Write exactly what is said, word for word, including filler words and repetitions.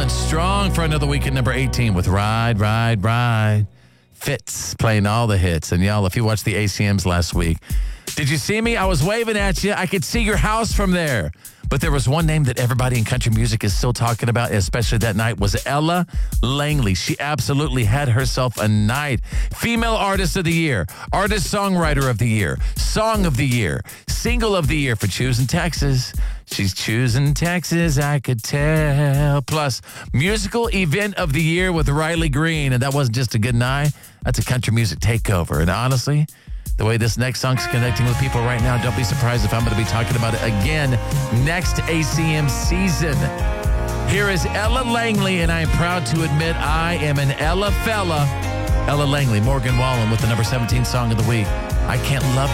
holding strong for another week at number eighteen with Ride, Ride, Ride. Fitz playing all the hits. And y'all, if you watched the A C Ms last week, did you see me? I was waving at you. I could see your house from there. But there was one name that everybody in country music is still talking about, especially that night, was Ella Langley. She absolutely had herself a night. Female Artist of the Year, Artist Songwriter of the Year, Song of the Year, Single of the Year for Choosing Texas. She's choosing Texas, I could tell. Plus, Musical Event of the Year with Riley Green. And that wasn't just a good night. That's a country music takeover. And honestly, the way this next song's connecting with people right now, don't be surprised if I'm going to be talking about it again next A C M season. Here is Ella Langley, and I am proud to admit I am an Ella fella. Ella Langley, Morgan Wallen with the number seventeen song of the week. I Can't Love